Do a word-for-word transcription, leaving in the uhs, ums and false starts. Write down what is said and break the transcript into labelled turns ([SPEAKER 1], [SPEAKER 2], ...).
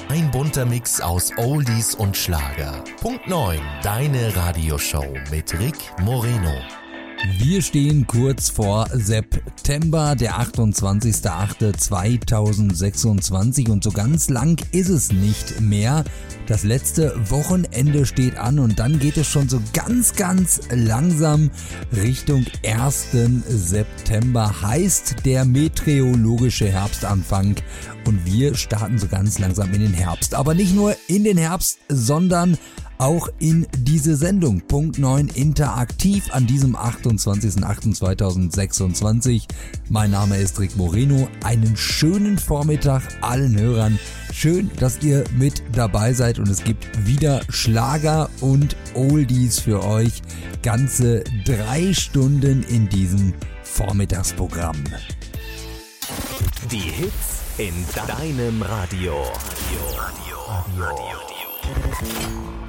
[SPEAKER 1] Ein bunter Mix aus Oldies und Schlager. Punkt neun, deine Radioshow mit Rick Moreno.
[SPEAKER 2] Wir stehen kurz vor September, der achtundzwanzigster achte zweitausendsechsundzwanzig, und so ganz lang ist es nicht mehr. Das letzte Wochenende steht an und dann geht es schon so ganz, ganz langsam Richtung ersten September. Heißt der meteorologische Herbstanfang und wir starten so ganz langsam in den Herbst. Aber nicht nur in den Herbst, sondern auch in diese Sendung. Punkt neun interaktiv an diesem achtundzwanzigsten achten zweitausendsechsundzwanzig. Mein Name ist Rick Moreno. Einen schönen Vormittag allen Hörern. Schön, dass ihr mit dabei seid und es gibt wieder Schlager und Oldies für euch. Ganze drei Stunden in diesem Vormittagsprogramm.
[SPEAKER 1] Die Hits in deinem Radio. Radio. Radio. Radio. Radio.